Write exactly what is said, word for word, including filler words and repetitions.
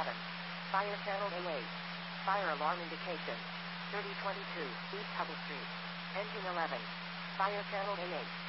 eleven. Fire channel A eight. Fire alarm indication. thirty twenty-two, East Hubble Street. Engine eleven. Fire channel A eight.